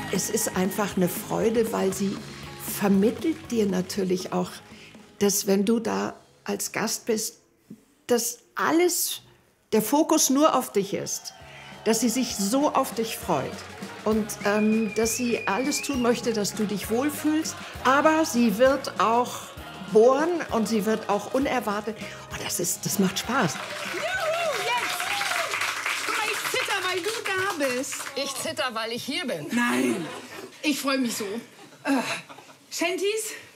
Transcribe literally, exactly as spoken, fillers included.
Es ist einfach eine Freude, weil sie vermittelt dir natürlich auch, dass wenn du da als Gast bist, dass alles, der Fokus nur auf dich ist. Dass sie sich so auf dich freut und ähm, dass sie alles tun möchte, dass du dich wohlfühlst. Aber sie wird auch bohren und sie wird auch unerwartet. Oh, das ist, das macht Spaß. Juhu, jetzt! Guck mal, ich zitter, weil du da bist. Ich zitter, weil ich hier bin. Nein, ich freue mich so. Äh, Shanties,